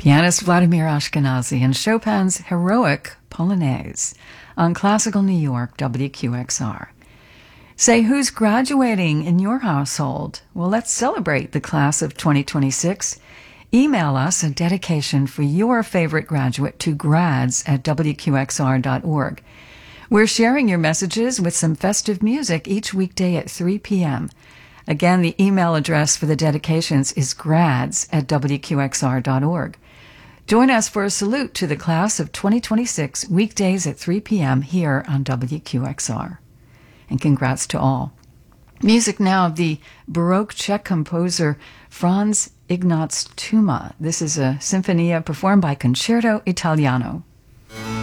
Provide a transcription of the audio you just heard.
Pianist Vladimir Ashkenazy and Chopin's Heroic Polonaise on Classical New York WQXR. Say, who's graduating in your household? Well, let's celebrate the class of 2026. Email us a dedication for your favorite graduate to grads@wqxr.org. We're sharing your messages with some festive music each weekday at 3 p.m. Again, the email address for the dedications is grads@wqxr.org. Join us for a salute to the class of 2026 weekdays at 3 p.m. here on WQXR. And congrats to all. Music now of the Baroque Czech composer Franz Ignaz Tuma. This is a sinfonia performed by Concerto Italiano.